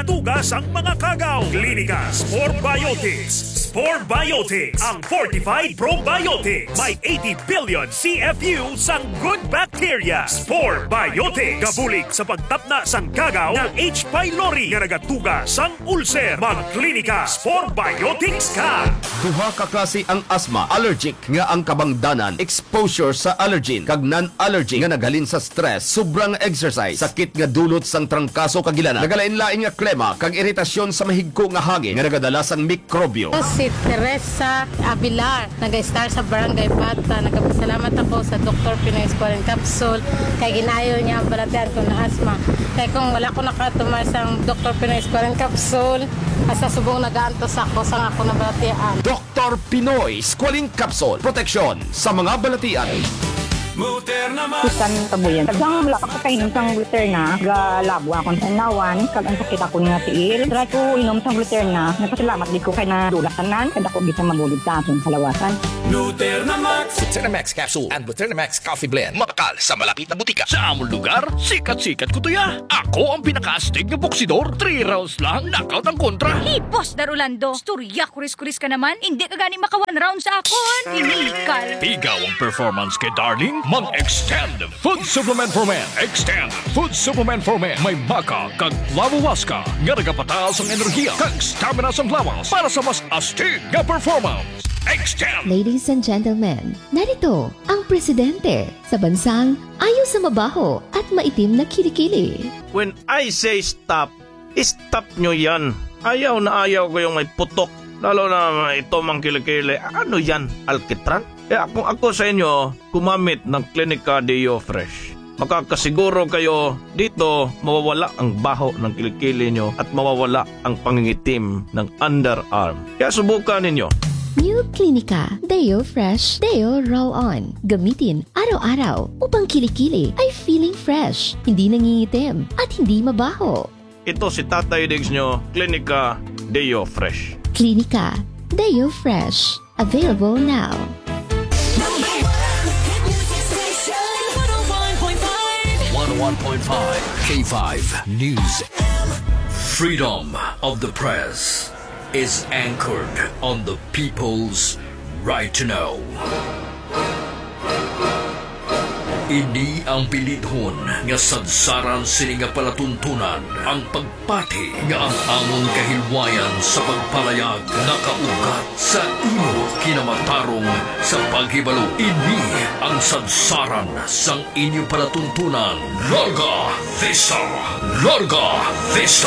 tugas ang mga kagaw. Klinika Spore Biotics. Spore Biotics, ang fortified probiotics. May 80 billion CFU sang good bacteria. Spore Biotics. Gabulig sa pagtapna sang kagaw ng H. pylori nga nagatuga sang ulcer. Magklinika Spore Biotics ka. Duha ka klase ang asthma, allergic nga ang kabangdanan, exposure sa allergen, kag non-allergic nga naghalin sa stress, sobrang exercise, sakit nga dulot sang trangkaso kagilana, nagalain-lain nga klema, kag iritasyon sa mahigko nga hangin nga nagadala sang mikrobyo. Si Teresa Abilar, nag-star sa Barangay Bata. Nagpasalamat ako sa Dr. Pinoy Squalene Capsule kay ginayo niya ang balatian ko na asthma. Kaya kung wala ko nakatumar sa Dr. Pinoy Squalene Capsule, asa subong nagaantos ako sa ako na balatian. Dr. Pinoy Squalene Capsule, proteksyon sa mga balatian. Kusan kabuyan. Tagang wala ka kainom sang Gluterna, galabwa akong tanawan, kag ang sakit ako nga tiil. Try ko inom sang Gluterna, nagpasalamat di ko kay na dulatanan, kada ko bisa magulid sa aking kalawasan. Gluterna-Max Capsule and Gluterna-Max Coffee Blend. Mapakal sa malapit na butika. Sa among lugar, sikat-sikat ko to ya. Ako ang pinaka-astig na boksidor. 3 rounds lang, knockout ang kontra. Hey, Boss Darulando, storya kuris-kuris ka naman. Hindi ka gani maka 1 round sa akon. Inikal. Ikaw ang performance kay Darling. Mag-extend Food Supplement for Men. Extend Food Supplement for Men. May maka kag lavawaska nga nagapataas ang enerhiya kag stamina sa lawas para sa mas astig nga performance. Extend! Ladies and gentlemen, narito ang presidente sa bansang ayaw sa mabaho at maitim na kilikili. When I say stop, stop nyo yan. Ayaw na ayaw ko yung may putok. Lalo na ito mang kilikili. Ano yan? Alkitran? Kaya kung ako sa inyo, kumamit ng Klinika Deo Fresh. Makakasiguro kayo dito mawawala ang baho ng kilikili nyo at mawawala ang pangingitim ng underarm. Kaya subukan ninyo. New Klinika Deo Fresh Deo Raw On. Gamitin araw-araw upang kilikili ay feeling fresh, hindi nangingitim at hindi mabaho. Ito si Tatay Diggs nyo, Klinika Deo Fresh. Klinika Deo Fresh. Available now. 101.5 K5 News. Freedom of the press is anchored on the people's right to know. Ini ang pilidhon nga sadsaran sini nga palatuntunan ang pagpati nga ang among kahilwayan sa pagpalayag nakaugat sa imo kinamatarong sa paghibalo. Ini ang sadsaran sang inyo palatuntunan. Larga Vista! Larga Vista!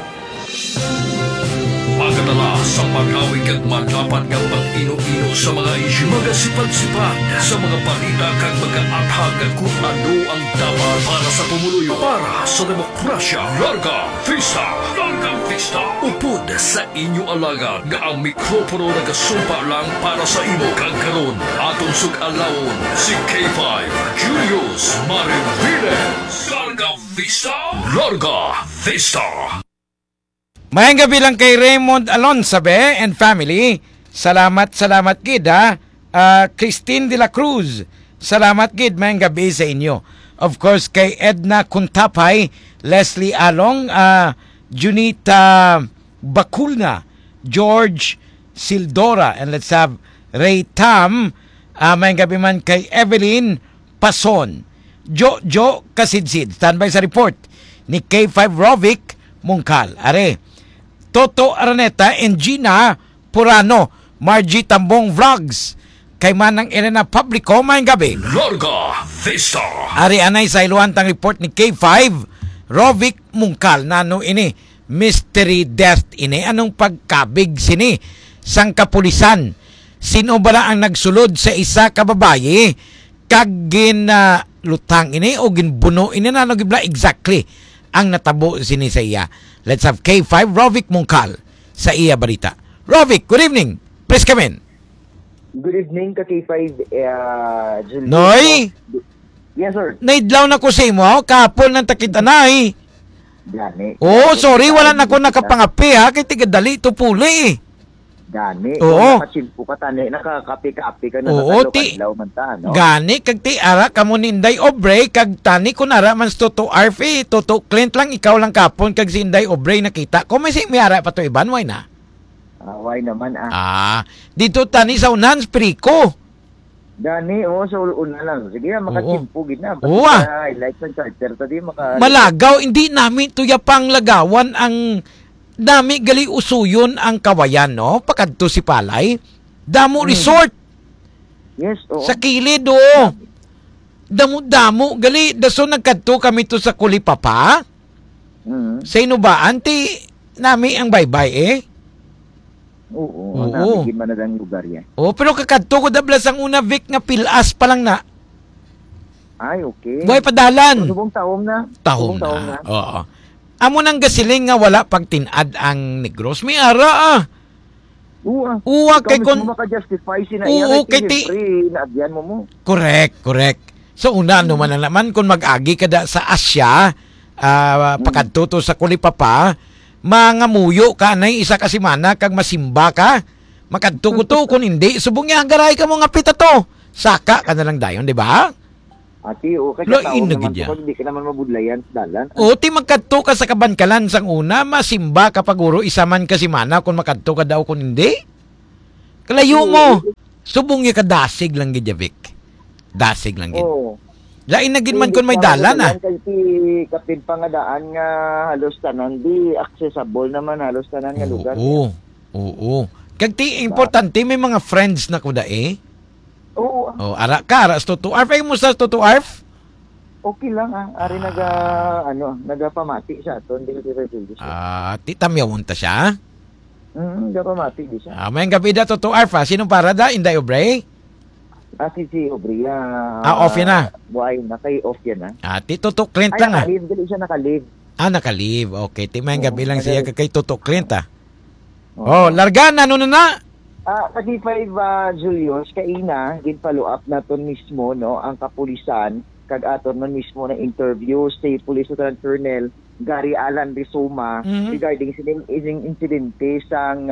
Pagkatala sa pag-awig at magapan ng pag-ino-ino sa mga isyu, magasipad-sipad sa mga balita kag mag-aathag kung ano ang dapat para sa pumuluyo, para sa demokrasya. Larga Vista! Larga Vista! Upod sa inyo alagad nga ang mikropono nagasumpa lang para sa imo kagkaroon. Atong sug-alawon si K5 Julius Mariviles. Larga Vista! Larga Vista! Mayang gabi lang kay Raymond Alonsabe and family. Salamat gid ha. Christine de la Cruz. Salamat gid, mayang gabi sa inyo. Of course kay Edna Kuntapay, Leslie Along, Junita Bakulna, George Sildora, and let's have Ray Tam. Mayang gabi man kay Evelyn Pason. Joe Kasidsid. Standby sa report ni K5 Rovic Mungkal. Are Toto Araneta and Gina Purano, Margie Tambong Vlogs, kay Manang Elena Publico, mayang gabi. Larga Vista! Ari anay sa iluantang report ni K5, Rovic Mungkal, nano ini, mystery death ini, anong pagkabig sini, sang kapulisan, sino bala ang nagsulod sa isa kababaye, kag lutang ini, o ginbuno ini, na gibla exactly, ang natabo sini sa iya. Let's have K5 Rovic Mungkal sa iya balita. Rovic, good evening. Please come in. Good evening ka K5 Julie. Noy? Yes sir. Naidlaw na ko sa imo, kapon ng takitanay. Gani. Oh, sorry, wala na ko nakapangapi ha, kay tigadali to puli. Gani. Oo. Nakachimpo ka tani, nakakapi-kapi ka na Oo, nakadlaw man ta, no? Gani kag ti ara kamo ni Inday Obrey kag tani kun ara man toto RF toto Clint lang ikaw lang kapon kag si Inday Obrey nakita ko may ara pa to iban why na. Why naman Dito tani sa unan Prico. Gani, sa una lang. Sige, makachimpo gid na. Oo. License charter tadi Malagaw hindi namin tuya pang lagawan ang dami gali usuyon ang kawayan no pakadto si Palay. Damo resort. Yes, oo. Sa kilid Damo gali daso nagkadto kami to sa Kulipapa. Sa inubaan ti nami ang baybay Oo. Nabigin man na ang lugar yan. Pero kakadto ko dablas ang una Vic nga pilas pa lang na. Ay, okay. Buhay padalan. Subong tahom na. Tahom na. Oo. Amo nang gasiling nga wala pagtinad ang Negros. May ara Uwa kay kon maka-justify sina kay ti naagyan mo. Correct. So una naman na naman kung mag-agi kada sa Asya, pakadto sa Kulipapa, mangamuyo ka na isa ka semana kag masimba ka. Makadto ko to kung hindi subong nga garay ka mo nga pita to. Saka ka na lang dayon, di ba? Ati, kay kataon naman kung hindi ka naman mabudlayan sa dalan. Ti magkadto ka sa Kabankalan sang una, masimba ka paguro isa man ka semana kung makadto ka daw kung hindi. Kalayo mo. Subong nga kadasig lang gid Vic. Dasig lang gid. Lain na gid man kun may dalan Kay ti kapin pangadaan nga halos tanan di accessible naman halos tanan nga lugar. Oo. Kag ti importante may mga friends na kuda Oo. Ara sa Toto Arf. Ay mo sa Toto Arf? Okay lang Ari nagapamati siya aton di refugee. Ti tamyaw unta siya. Nagapamati di siya. May gabi da Toto Arf. Sino para da Inday Obrey? Si Obrey. Off yan na. Buhay na kay off yan na. Ti Toto Clint lang Nakalive gali siya nakalive. Nakalive. Okay. Ti may gabi lang siya kay Toto Clint largan ano na? Kasi 5 Julius, kaina, gin-follow up naton mismo, no, ang kapulisan, kag aton man mismo na interview, State Police Lieutenant Colonel Gary Alan Rizoma, regarding sining insidente sang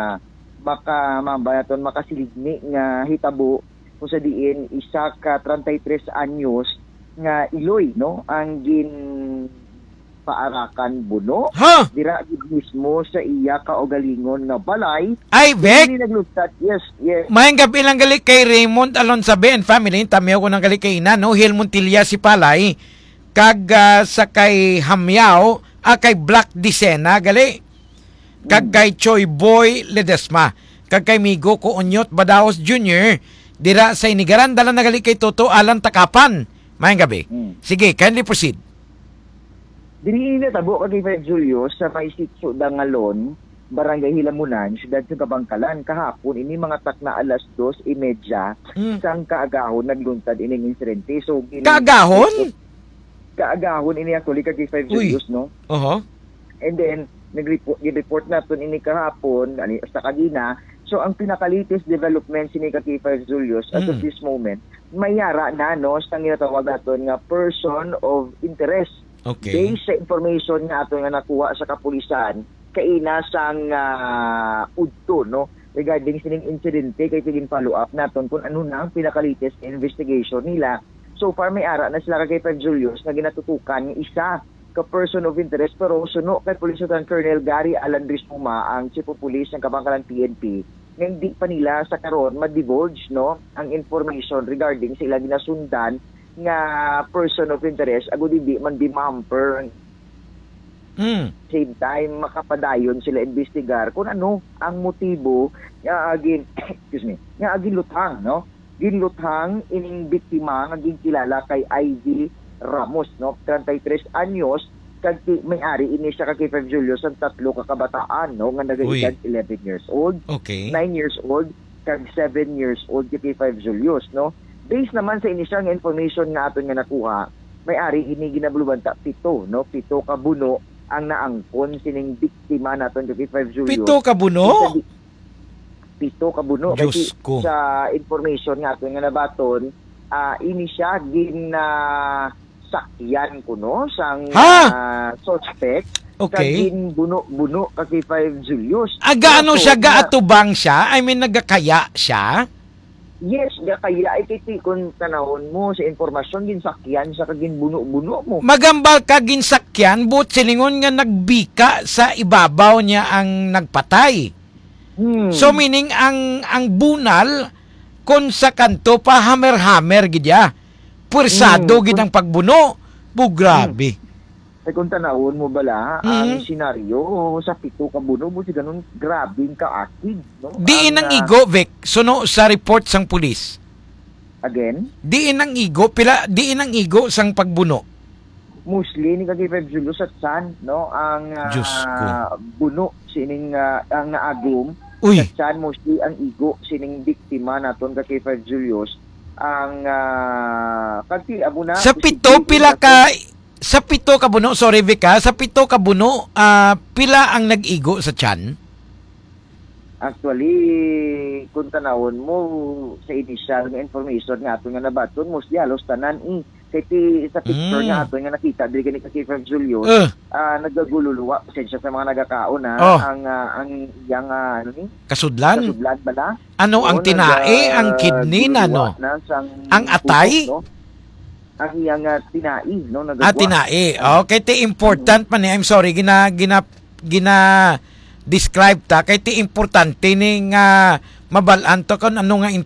makasiligni nga hitabo, kung sa diin, isa ka 33 anyos, nga iloy, no, ang paarakan buno. Dira mismo sa iya kaugalingon nga balay. Ay, Vic! Yes. Mayang gabi lang gali kay Raymond Alonsabe and family. Tamiyaw ko ng gali kay ina, no? Hil Montilla si Palay. Kag sa kay Hamyaw, kay Black Dicena gali. Kag kay Choy Boy Ledesma. Kag kay Migo ko Onyot Badaos Jr. Dira sa inigaran, dala na gali kay Toto Alan Takapan. Mayang gabi. Sige, kindly proceed. Dili na tabo kay 5 Julius sa may sitio Dangalon, Barangay Hilamunan, siyudad sa Kabangkalan. Kahapon ini mga takna alas 2:30 sang kaagahon nagluntad ining insidente. So kaagahon ini actually kay 5 Julius, no? And then nag-report naton ini kahapon sa kagina. So ang pinaka-latest development sini kay 5 Julius at this moment, mayara na no sa ginatawag naton nga person of interest. Okay. Based sa information nga ato nga nakuha sa kapulisan, kaina sang udto, no, regarding sining insidente kay tigin follow up naton kung ano na ang pinaka-latest investigation nila. So far may ara na sila kay 5 Julius na ginatutukan ng isa ka person of interest pero suno kay Police Lieutenant Colonel Gary Alan Rizoma, ang Chief of Police ng Kabangkalan PNP, nga hindi pa nila sa karon ma-divulge, no, ang information regarding sa ilang ginasundan nga person of interest agud hindi man bimamper. Same time makapadayon sila investigar kung ano ang motibo nga agin luthang, no, ginluthang ining biktima nga ginkilala kay ID Ramos, no, 33 anyos, kag may-ari ini siya kay 5 Julius ang tatlo ka kabataan, no, nga nagaedad 11 years old, 9 years old, kag 7 years old kay 5 Julius, no. Based naman sa inisyang information nga aton nga nakuha, may-ari ini ginabulubanta 7 ka buno ang naangkon sining biktima naton kay 5 Julius. 7 ka buno? 7 ka buno. Kasi sa information nga aton nga nabaton, ini siya sakyan kuno sang suspect Okay. Kagin buno kay 5 Julius. Gaano So, siya gaatubang siya? I mean, nagakaya siya? Yes, kaya ay kiti kung tanahon mo sa informasyon ginsakyan sa kagin buno mo. Magambal ka ginsakyan, but silingon nga nagbika sa ibabaw niya ang nagpatay. So meaning ang bunal kon sa kanto pa hammer gidya. Pursado gid ang pagbuno. Grabe. Ay kung tanahon mo bala, ang senaryo sa 7 ka buno mo si ganun grabing kaakid, no? Diin ang igo, Vic, suno sa report sang pulis. Again? Diin ang igo sang pagbuno. Mostly ni kay 5 Julius at San, no? Ang buno sining ang naagum. At San mostly ang igo sining biktima naton kay 5 Julius. Ang kagti abo na sa 7 pila ka sa 7 ka buno, sorry Vic ha, sa 7 ka buno, pila ang nag-igo sa tiyan? Actually, kung tanawon mo sa initial nga information nga ato nga nabaton, mostly halos tanan kaya sa picture nga ato nga nakita dili kani kay 5 Julius, nagagululuwa pasensya sa mga nagakaon ang yang ano ni? Kasudlan bala? Ano ang tinae, ang kidney na no? Ang atay? Putok, no? Ang iyang tinai, no? Tinai. Okay, ti important man ni. I'm sorry, gina describe ta kay ti importante ning mabalaan to kung ano nga